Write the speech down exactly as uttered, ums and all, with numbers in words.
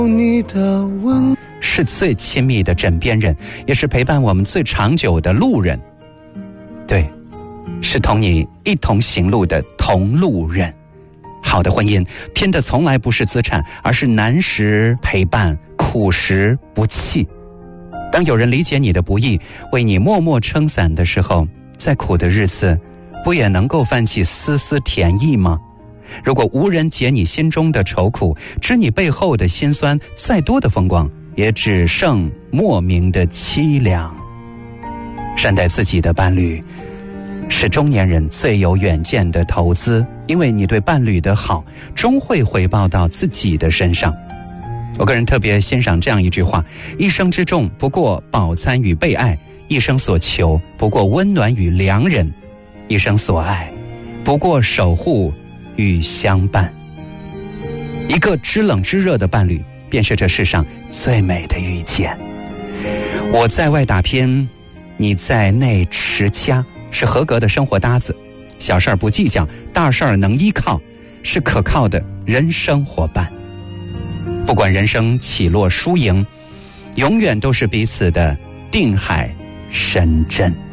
你的温是最亲密的枕边人，也是陪伴我们最长久的路人。对，是同你一同行路的同路人。好的婚姻拼的从来不是资产，而是难时陪伴，苦时不弃。当有人理解你的不易，为你默默撑伞的时候，再苦的日子不也能够泛起丝丝甜意吗？如果无人解你心中的愁苦，知你背后的辛酸，再多的风光也只剩莫名的凄凉。善待自己的伴侣是中年人最有远见的投资，因为你对伴侣的好终会回报到自己的身上。我个人特别欣赏这样一句话：一生之重不过饱餐与被爱，一生所求不过温暖与良人，一生所爱不过守护与相伴。一个知冷知热的伴侣，便是这世上最美的遇见。我在外打拼，你在内持家，是合格的生活搭子。小事儿不计较，大事儿能依靠，是可靠的人生伙伴。不管人生起落输赢，永远都是彼此的定海神针。